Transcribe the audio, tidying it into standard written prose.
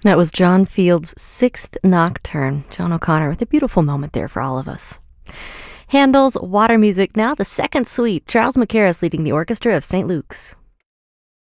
That was John Field's Sixth Nocturne. John O'Connor with a beautiful moment there for all of us. Handel's Water Music, now the second suite. Charles Mackerras leading the orchestra of St. Luke's.